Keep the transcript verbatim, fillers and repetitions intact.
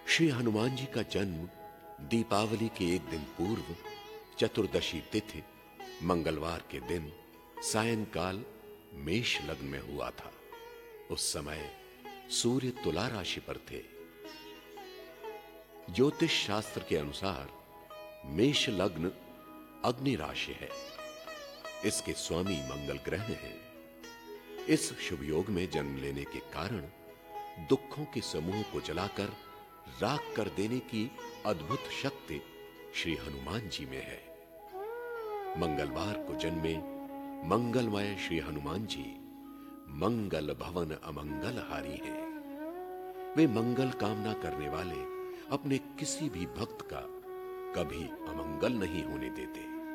श्री हनुमान जी का जन्म दीपावली के एक दिन पूर्व चतुर्दशी तिथि मंगलवार के दिन सायंकाल मेष लग्न में हुआ था। उस समय सूर्य तुला राशि पर थे। ज्योतिष शास्त्र के अनुसार मेष लग्न अग्नि राशि है। इसके स्वामी मंगल ग्रह हैं। इस शुभ योग में जन्म लेने के कारण दुखों के समूह को जलाकर राख कर देने की अद्भुत शक्ति श्री हनुमान जी में है। मंगलवार को जन्मे मंगलमय श्री हनुमान जी मंगल भवन अमंगल हारी हैं। वे मंगल कामना करने वाले अपने किसी भी भक्त का कभी अमंगल नहीं होने देते।